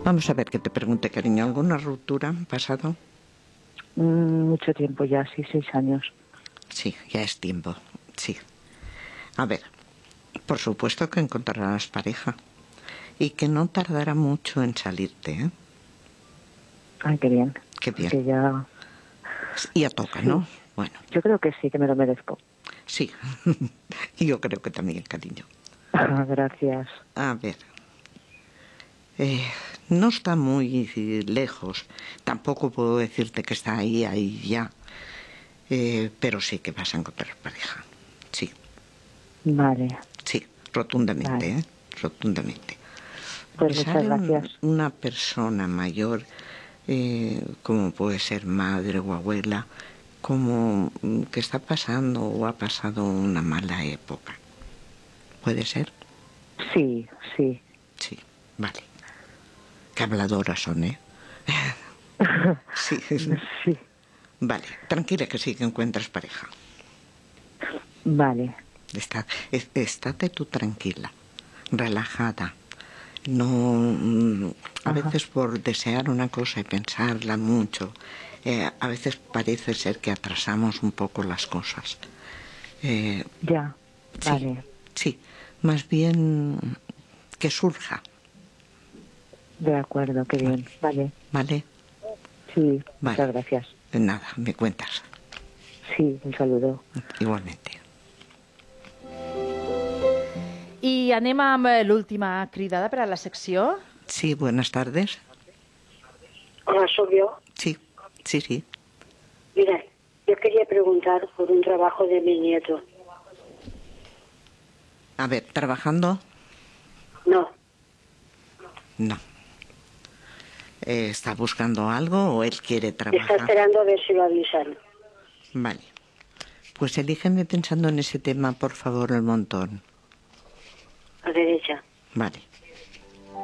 Vamos a ver que te pregunte, cariño, ¿alguna ruptura pasado? Mucho tiempo ya, sí, 6 años. Sí, ya es tiempo, sí. A ver, por supuesto que encontrarás pareja y que no tardará mucho en salirte, ¿eh? Ay, qué bien. Qué bien. Porque ya... Ya toca, Sí, ¿no? Bueno, yo creo que sí, que me lo merezco. sí. Y yo creo que también, cariño. Gracias. A ver, no está muy lejos. Tampoco puedo decirte que está ahí ya. Pero sí que vas a encontrar pareja. Sí, Vale, sí, rotundamente, vale. ¿eh? Rotundamente. Pues Me muchas sale gracias. una persona mayor, como puede ser madre o abuela, como que está pasando o ha pasado una mala época. ¿Puede ser? Sí, sí. Sí, vale. Qué habladoras son, ¿eh? Sí. Sí, Vale, tranquila que sí que encuentras pareja. vale. Estate tú tranquila, relajada. No, a Ajá. veces por desear una cosa y pensarla mucho, a veces parece ser que atrasamos un poco las cosas. Eh, Ya, sí, vale. sí, más bien que surja. De acuerdo, qué Vale, bien. Vale. vale, Sí, vale. muchas gracias. Nada, me cuentas. Sí, un saludo. Igualmente. I anem amb l'última cridada per a la secció. Sí, buenas tardes. Hola, soy yo. Sí, sí, sí. Mira, yo quería preguntar por un trabajo de mi nieto. A ver, ¿trabajando? No, No. ¿Está buscando algo o él quiere está trabajar? esperando a ver si lo avisan. Vale. Pues elígeme pensando en ese tema, por favor, el montón. A derecha. Vale.